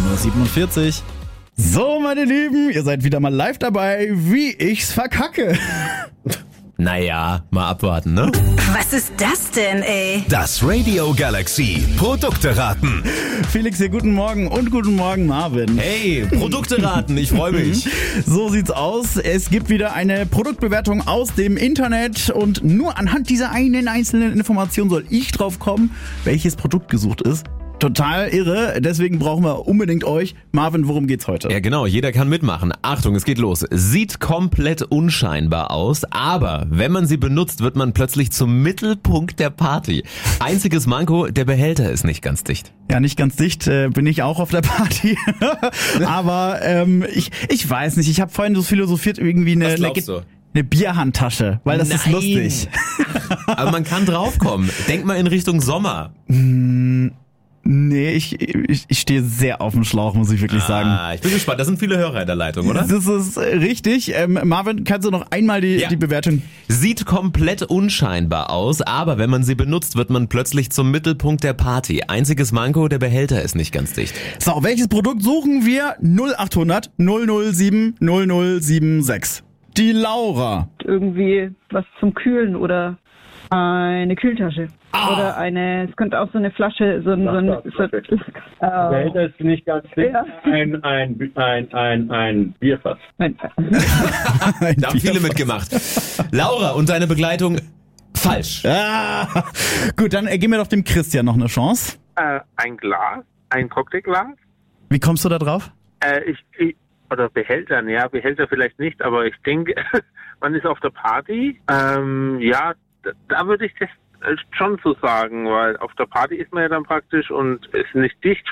7:47 Uhr. So, meine Lieben, ihr seid wieder mal live dabei, wie ich's verkacke. Naja, mal abwarten, ne? Was ist das denn, ey? Das Radio Galaxy Produkte raten. Felix hier, guten Morgen und guten Morgen, Marvin. Hey, Produkte raten, ich freue mich. So sieht's aus. Es gibt wieder eine Produktbewertung aus dem Internet und nur anhand dieser einen einzelnen Information soll ich drauf kommen, welches Produkt gesucht ist. Total irre, deswegen brauchen wir unbedingt euch. Marvin, worum geht's heute? Ja genau, jeder kann mitmachen. Achtung, es geht los. Sieht komplett unscheinbar aus, aber wenn man sie benutzt, wird man plötzlich zum Mittelpunkt der Party. Einziges Manko, der Behälter ist nicht ganz dicht. Ja, nicht ganz dicht, bin ich auch auf der Party. Aber ich weiß nicht, ich habe vorhin so philosophiert, irgendwie Was glaubst du? eine Bierhandtasche, weil das ist lustig. Aber man kann draufkommen. Denk mal in Richtung Sommer. Nee, ich stehe sehr auf dem Schlauch, muss ich wirklich sagen. Ich bin gespannt, da sind viele Hörer in der Leitung, oder? Das ist richtig. Marvin, kannst du noch einmal die Bewertung? Sieht komplett unscheinbar aus, aber wenn man sie benutzt, wird man plötzlich zum Mittelpunkt der Party. Einziges Manko, der Behälter ist nicht ganz dicht. So, welches Produkt suchen wir? 0800 007 0076. Die Laura. Irgendwie was zum Kühlen oder eine Kühltasche. Oder es könnte auch so eine Flasche, Behälter ist nicht ganz dick. Ja. Ein Bierfass. Da haben viele mitgemacht. Laura und deine Begleitung falsch. Gut, dann geben wir doch dem Christian noch eine Chance. Ein Glas, ein Cocktailglas. Wie kommst du da drauf? Oder Behälter, ja, Behälter vielleicht nicht, aber ich denke, man ist auf der Party. Da würde ich das schon so sagen, weil auf der Party ist man ja dann praktisch und ist nicht dicht.